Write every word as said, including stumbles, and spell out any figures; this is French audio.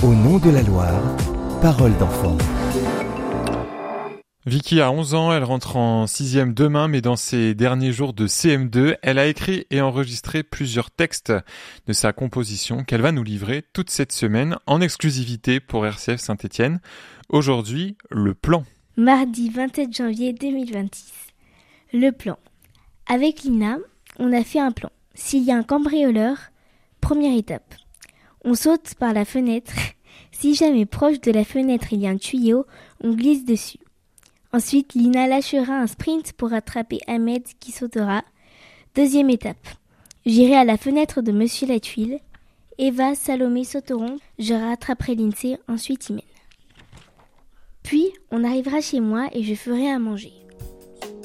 Au nom de la Loire, parole d'enfant. Vicky a onze ans, elle rentre en sixième demain, mais dans ses derniers jours de C M deux, elle a écrit et enregistré plusieurs textes de sa composition qu'elle va nous livrer toute cette semaine en exclusivité pour R C F Saint-Étienne. Aujourd'hui, le plan. Mardi vingt-sept janvier deux mille vingt-six. Le plan. Avec Lina, on a fait un plan. S'il y a un cambrioleur, première étape. On saute par la fenêtre. Si jamais proche de la fenêtre il y a un tuyau, on glisse dessus. Ensuite, Lina lâchera un sprint pour attraper Ahmed qui sautera. Deuxième étape. J'irai à la fenêtre de Monsieur Latuile. Eva, Salomé sauteront. Je rattraperai Lindsay, ensuite Imen. Puis, on arrivera chez moi et je ferai à manger.